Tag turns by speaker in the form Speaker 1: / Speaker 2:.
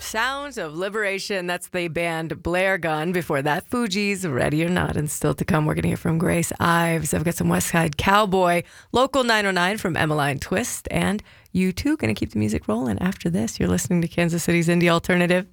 Speaker 1: Sounds of Liberation. That's the band Blair Gun. Before that, Fugees, Ready or Not. And still to come, we're going to hear from Grace Ives. I've got some West Side Cowboy, Local 909 from Emmeline Twist, and U2. Going to keep the music rolling after this. You're listening to Kansas City's Indie Alternative.